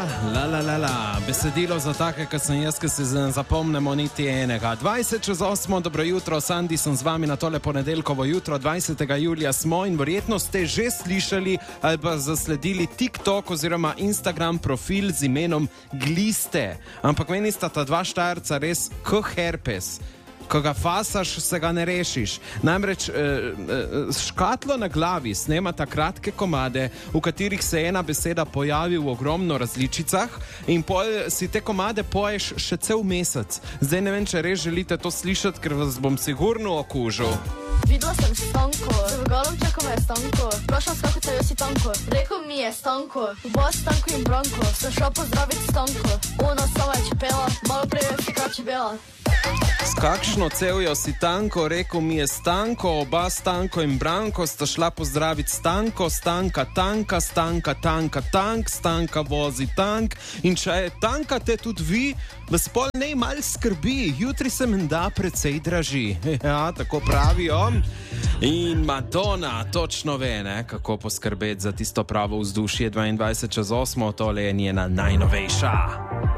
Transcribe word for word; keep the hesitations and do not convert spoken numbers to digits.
la, la, la, la. Besedilo za take, ki sem jaz, ki se ne zapomnemo niti enega. dvajset čez osmo, dobro jutro, Sandi sem z vami na tole ponedeljkovo jutro, dvajsetega julija smo in verjetno ste že slišali ali pa zasledili TikTok oziroma Instagram profil z imenom Gliste. Ampak meni sta ta dva Štajerca res k herpes. Ko ga fasaš, se ga ne rešiš. Namreč eh, eh, škatlo na glavi snemata kratke komade, v katerih se ena beseda pojavi v ogromno različicah in pol si te komade poješ še cel mesec. Zdaj ne vem, če res želite to slišati, ker vas bom sigurno okužil. Videla sem Stanko, v Galovčaku me je Stanko, vprašal kako te si Tanko, rekel mi je Stanko, v bas Stanko in Branko, sem šla pozdraviti Stanko, ona sama je čepela, malo prej je fika čebela. S kakšno cevjo si Tanko, rekel mi je Stanko, oba Stanko in Branko sta šla pozdraviti Stanko, Stanka tanka, Stanka tanka tank, Stanka vozi tank in če je tanka te tudi vi, vas pol ne mal skrbi, jutri se menda precej draži. Ja, tako pravijo. In Madonna točno ve, ne, kako poskrbeti za tisto pravo vzdušje. Dvaindvajset čez osmo, tole je njena najnovejša.